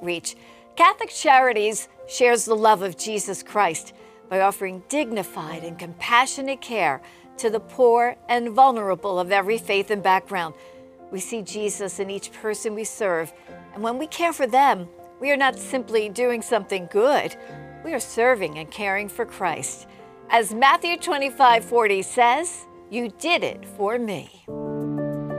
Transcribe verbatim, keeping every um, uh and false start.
outreach. Catholic Charities shares the love of Jesus Christ by offering dignified and compassionate care to the poor and vulnerable of every faith and background. We see Jesus in each person we serve, and when we care for them, we are not simply doing something good, we are serving and caring for Christ. As Matthew twenty-five forty says, "You did it for me."